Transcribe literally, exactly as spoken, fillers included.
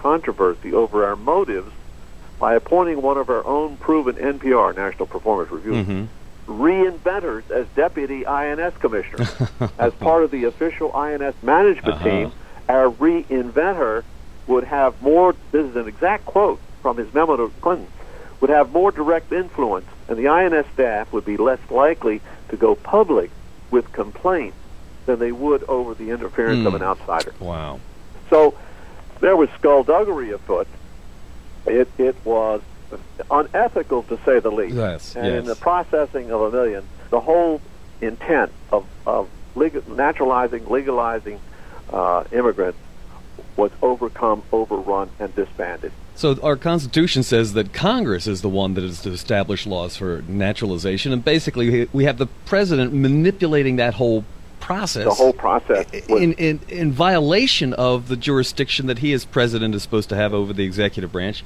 controversy over our motives by appointing one of our own proven N P R, National Performance Review, Mm-hmm. reinventors as deputy I N S commissioner. As part of the official I N S management Uh-huh. team, our reinventor would have more, this is an exact quote from his memo to Clinton, would have more direct influence, and the I N S staff would be less likely to go public with complaints than they would over the interference Mm. of an outsider. Wow. So there was skullduggery afoot. It it was unethical, to say the least. Yes, and yes. in the processing of a million, the whole intent of, of legal, naturalizing, legalizing uh, immigrants was overcome, overrun, and disbanded. So our Constitution says that Congress is the one that is to establish laws for naturalization, and basically we have the president manipulating that whole process. The whole process was, in, in in violation of the jurisdiction that he as president is supposed to have over the executive branch,